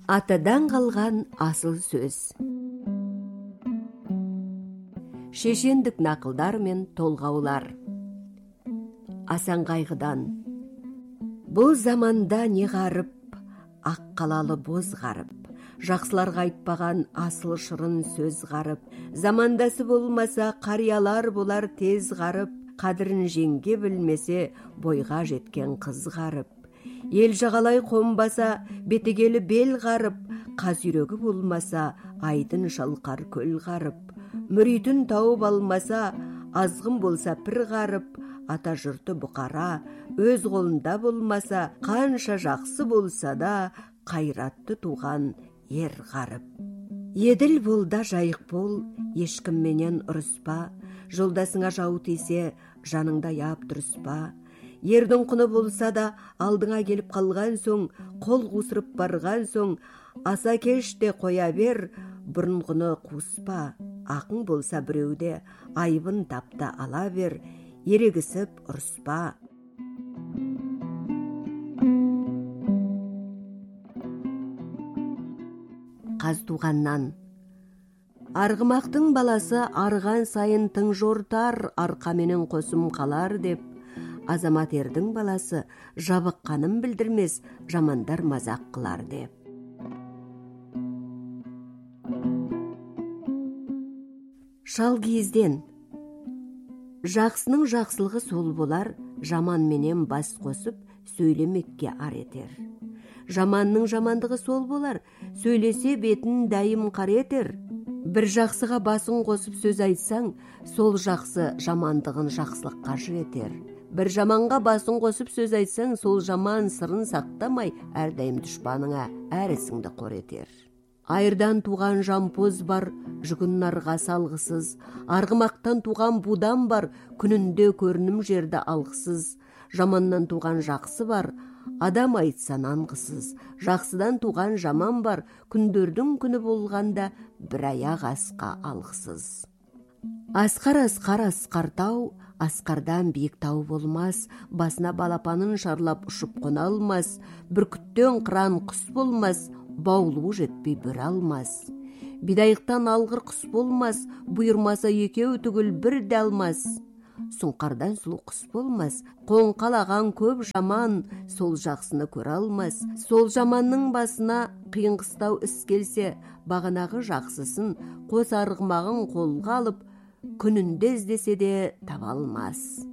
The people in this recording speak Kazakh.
Атадан қалған асыл сөз. Шешендік нақылдар мен толғаулар. Асан Қайғыдан. Бұл заманда не ғарып, ақ қалалы боз ғарып, жақсыларға айтпаған асыл шырын сөз ғарып, замандасы болмаса қариялар болар тез ғарып, қадірін жеңге білмесе бойға жеткен қыз ғарып. Ел жағалай қонбаса, бетегелі бел ғарып, қаз үйрегі болмаса, айдын шалқар көл ғарып. Мүритін тауып алмаса, азғын болса пір ғарып, ата жұрты бұқара, өз қолында болмаса, қанша жақсы болса да, қайратты туған ер ғарып. Еділ бол да жайық бол, ешкімменен ұрыспа, жолдасыңа жау тисе, жаныңда яп тұрыспа. Ердің құны болса да, алдыңа келіп қалған соң, қол қусырып барған соң, аса кеште қоя бер, бұрынғыны қуыспа. Ақың болса біреуде, айыбын тапта ала бер, ерегісіп ұрыспа. Қаз туғаннан. Арғымақтың баласы арған сайын тың жортар, арқаменен қосым қалар деп, азамат ердің баласы жабыққанын білдірмес, жамандар мазақ қылар деп. Шалкиізден. Жақсының жақсылығы сол болар, жаманменен бас қосып, сөйлемекке ар етер. Жаманның жамандығы сол болар, сөйлесе бетін дайым қар етер. Бір жақсыға басын қосып сөз айтсаң, сол жақсы жамандығын жақсылыққа жібетер. Бір жаманға басын қосып сөз айтсаң, сол жаман сырын сақтамай, әрдайым дұшпаныңа әр ісіңді қор етер. Айырдан туған жампоз бар, жүгін нарға салғысыз. Арғымақтан туған будан бар, күнінде көрінім жерді алғысыз. Жаманнан туған жақсы бар, адам айтса нанғысыз. Жақсыдан туған жаман бар, күндердің күні болғанда бір аяқ асқа алғысыз. Асқар тау, асқардан биік тау болмас. Басына балапанын шарлап ұшып қона алмас. Бүркіттен қыран құс болмас, баулуы жетпей бір алмас. Бидайықтан алғыр құс болмас, бұйырмаса екеу түгіл бір де алмас. Сұңқардан сұлу құс болмас, қоңқалаған көп жаман, сол жақсыны көре алмас. Сол жаманның басына қиын қыстау іс келсе, бағанағы жақсысын қос арғымағын қолға алып, күнінде іздесе де таба алмас.